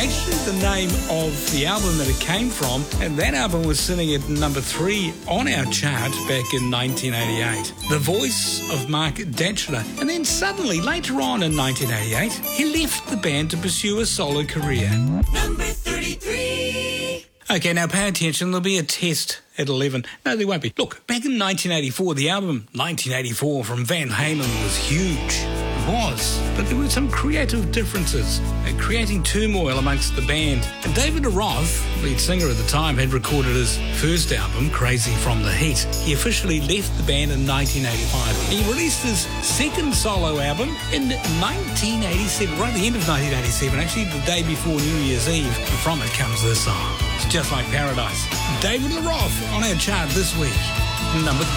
actually the name of the album that it came from, and that album was sitting at number 3 on our chart back in 1988. The voice of Mark Datchler. And then suddenly, later on in 1988, he left the band to pursue a solo career. Number 33. Okay, now pay attention. There'll be a test at 11. No, there won't be. Look, back in 1984, the album 1984 from Van Halen was huge. It was. But there were some creative differences, creating turmoil amongst the band. And David Lee Roth, lead singer at the time, had recorded his first album, Crazy from the Heat. He officially left the band in 1985. He released his second solo album in 1987, right at the end of 1987, actually the day before New Year's Eve. And from it comes this song. It's Just Like Paradise. David Lee Roth on our chart this week. Number